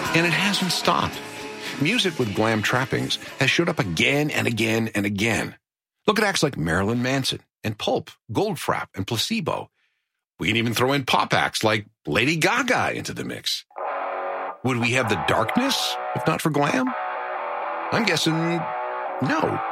And it hasn't stopped. Music with glam trappings has showed up again and again and again. Look at acts like Marilyn Manson and Pulp, Goldfrapp, and Placebo. We can even throw in pop acts like Lady Gaga into the mix. Would we have the darkness if not for glam? I'm guessing no.